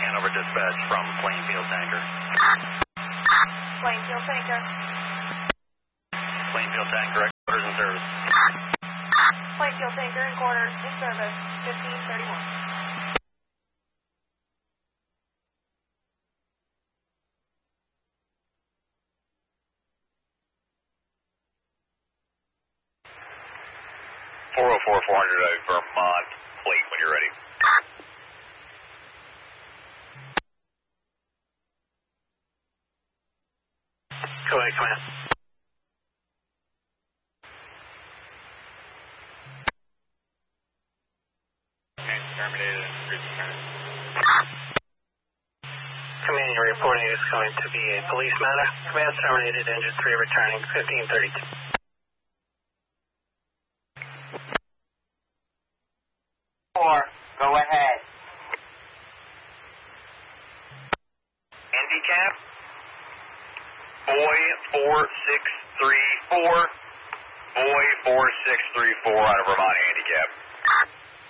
Hanover dispatch from Plainfield Tanker. Plainfield Tanker. Plainfield Tanker, quarters in service. Plainfield Tanker in quarters in service, 1531. .404 400 Vermont plate when you're ready. Go ahead, command. Terminated and return. Command, your reporting is going to be a police matter. Command terminated, engine 3 returning, 1532. Go ahead. Handicap. Boy 4634. Boy 4634 on a Vermont handicap.